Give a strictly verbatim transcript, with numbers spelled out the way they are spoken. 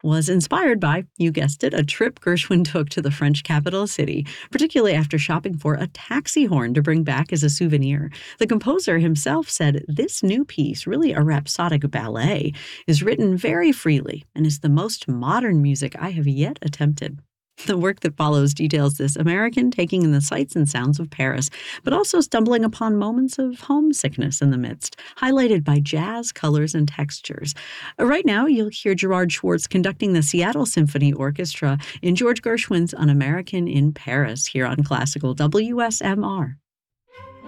was inspired by, you guessed it, a trip Gershwin took to the French capital city, particularly after shopping for a taxi horn to bring back as a souvenir. The composer himself said this new piece, really a rhapsodic ballet, is written very freely and is the most modern music I have yet attempted. The work that follows details this American taking in the sights and sounds of Paris, but also stumbling upon moments of homesickness in the midst, highlighted by jazz, colors, and textures. Right now, you'll hear Gerard Schwartz conducting the Seattle Symphony Orchestra in George Gershwin's An American in Paris here on Classical W S M R.